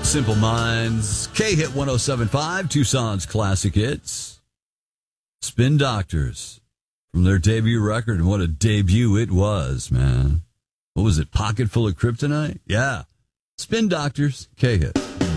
Simple Minds, K-Hit 107.5, Tucson's classic hits. Spin Doctors from their debut record, and what a debut it was, man. What was it, Pocket Full of Kryptonite? Yeah. Spin Doctors, K-Hit.